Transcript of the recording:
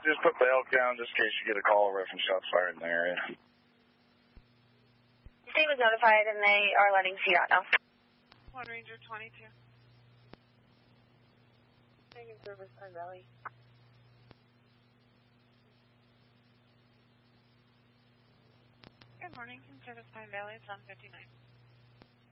just put the elk down just in case you get a call reference shots fired in the area. The state was notified and they are letting CDOT know. 1 Ranger 22. Taking service Pine Valley. Good morning, can service Pine Valley, it's 159.